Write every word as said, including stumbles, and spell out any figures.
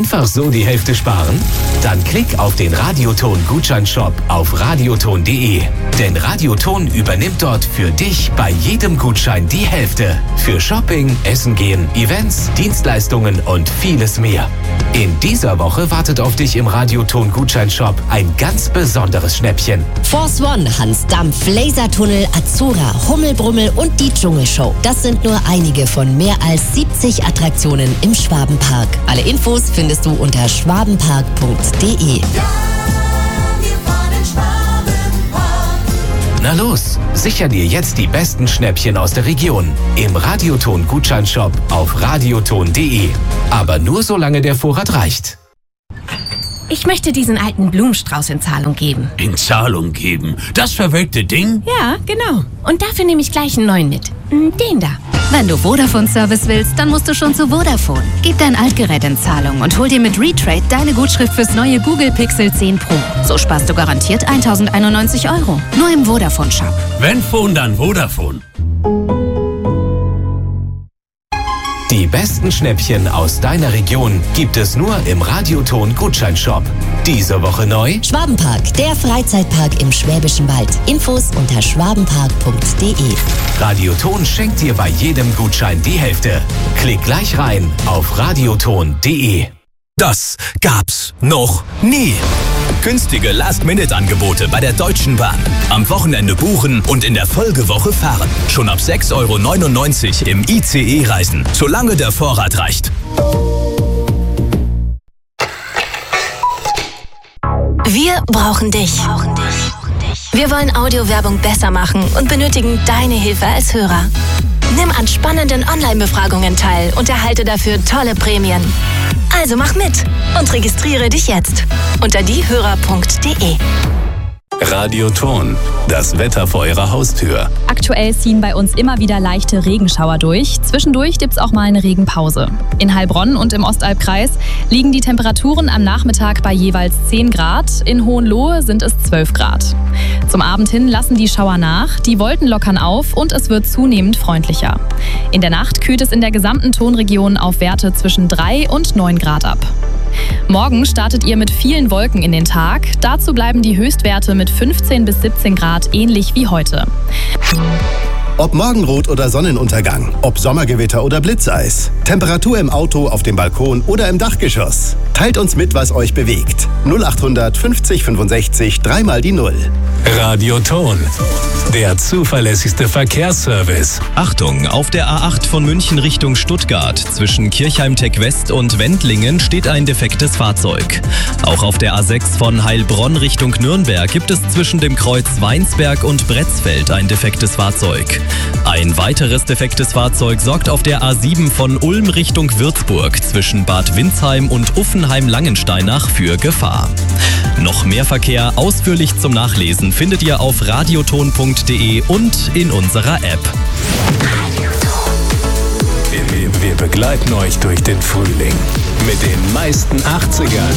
Einfach so die Hälfte sparen? Dann klick auf den Radioton-Gutscheinshop auf radioton punkt de. Denn Radioton übernimmt dort für dich bei jedem Gutschein die Hälfte. Für Shopping, Essen gehen, Events, Dienstleistungen und vieles mehr. In dieser Woche wartet auf dich im Radioton-Gutscheinshop ein ganz besonderes Schnäppchen. Force One, Hans Dampf, Lasertunnel, Azura, Hummelbrummel und die Dschungelshow. Das sind nur einige von mehr als siebzig Attraktionen im Schwabenpark. Alle Infos findest du unter schwabenpark punkt de. Na los, sicher dir jetzt die besten Schnäppchen aus der Region im Radioton-Gutscheinshop auf radioton punkt de. Aber nur solange der Vorrat reicht. Ich möchte diesen alten Blumenstrauß in Zahlung geben. In Zahlung geben? Das verwelkte Ding? Ja, genau. Und dafür nehme ich gleich einen neuen mit. Den da. Wenn du Vodafone-Service willst, dann musst du schon zu Vodafone. Gib dein Altgerät in Zahlung und hol dir mit Retrade deine Gutschrift fürs neue Google Pixel zehn Pro. So sparst du garantiert tausendeinundneunzig Euro. Nur im Vodafone-Shop. Wenn Phone, dann Vodafone. Die besten Schnäppchen aus deiner Region gibt es nur im Radioton-Gutscheinshop. Diese Woche neu: Schwabenpark, der Freizeitpark im Schwäbischen Wald. Infos unter schwabenpark punkt de. Radioton schenkt dir bei jedem Gutschein die Hälfte. Klick gleich rein auf radioton punkt de. Das gab's noch nie. Günstige Last-Minute-Angebote bei der Deutschen Bahn. Am Wochenende buchen und in der Folgewoche fahren. Schon ab sechs Euro neunundneunzig im I C E reisen, solange der Vorrat reicht. Wir brauchen dich. Wir wollen Audiowerbung besser machen und benötigen deine Hilfe als Hörer. Nimm an spannenden Online-Befragungen teil und erhalte dafür tolle Prämien. Also mach mit und registriere dich jetzt unter diehörer punkt de. Radioton, das Wetter vor Ihrer Haustür. Aktuell ziehen bei uns immer wieder leichte Regenschauer durch. Zwischendurch gibt's auch mal eine Regenpause. In Heilbronn und im Ostalbkreis liegen die Temperaturen am Nachmittag bei jeweils zehn Grad. In Hohenlohe sind es zwölf Grad. Zum Abend hin lassen die Schauer nach, die Wolken lockern auf und es wird zunehmend freundlicher. In der Nacht kühlt es in der gesamten Tonregion auf Werte zwischen drei und neun Grad ab. Morgen startet ihr mit vielen Wolken in den Tag. Dazu bleiben die Höchstwerte mit fünfzehn bis siebzehn Grad ähnlich wie heute. Ob Morgenrot oder Sonnenuntergang, ob Sommergewitter oder Blitzeis, Temperatur im Auto, auf dem Balkon oder im Dachgeschoss. Teilt uns mit, was euch bewegt. null achthundert fünfzig fünfundsechzig, dreimal die Null. Radioton, der zuverlässigste Verkehrsservice. Achtung, auf der A acht von München Richtung Stuttgart zwischen Kirchheim-Tech West und Wendlingen steht ein defektes Fahrzeug. Auch auf der A sechs von Heilbronn Richtung Nürnberg gibt es zwischen dem Kreuz Weinsberg und Bretzfeld ein defektes Fahrzeug. Ein weiteres defektes Fahrzeug sorgt auf der A sieben von Ulm Richtung Würzburg zwischen Bad Windsheim und Uffenheim-Langensteinach für Gefahr. Noch mehr Verkehr ausführlich zum Nachlesen findet ihr auf radioton punkt de und in unserer App. Wir, wir begleiten euch durch den Frühling mit den meisten achtzigern.